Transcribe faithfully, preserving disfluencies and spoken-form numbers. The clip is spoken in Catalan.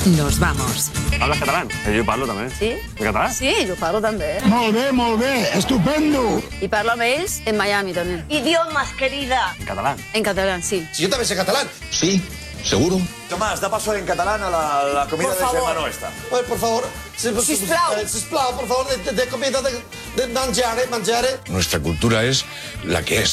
Nos vamos. Hablas catalán? Eh, jo parlo també. Sí? En català? Sí, jo parlo també. Molt bé, molt bé, estupendo. I parlo amb ells en Miami també. Idiomas, querida. En catalán. En català, sí. Si yo también sé catalán. Sí, seguro. Tomás, da paso en catalán a la, la comida Por del favor. hermano esta. Pues, por favor. Si, Sisplau. eh, sisplau, por favor, de, de comida de, de mangiare, mangiare. Nuestra cultura es la que es.